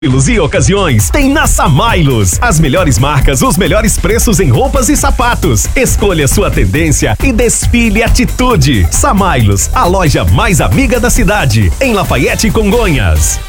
E ocasiões tem na Samailos. As melhores marcas, os melhores preços em roupas e sapatos. Escolha sua tendência e desfile atitude. Samailos, a loja mais amiga da cidade, em Lafayette e Congonhas.